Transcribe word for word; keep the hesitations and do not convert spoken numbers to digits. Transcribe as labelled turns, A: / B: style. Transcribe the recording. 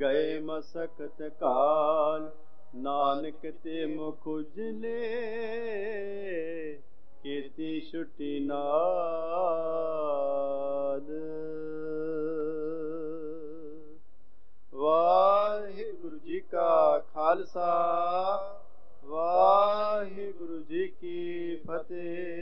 A: ਗਏ ਮਸਕਤ ਕਾਲ, ਨਾਨਕ ਤੇ ਮੁਖ ਉਜਲੇ, ਕੀਤੀ ਛੁੱਟੀ ਨਾਦ। ਵਾਹਿਗੁਰੂ ਜੀ ਕਾ ਖਾਲਸਾ, ਵਾਹਿਗੁਰੂ ਜੀ ਕੀ ਫਤਿਹ।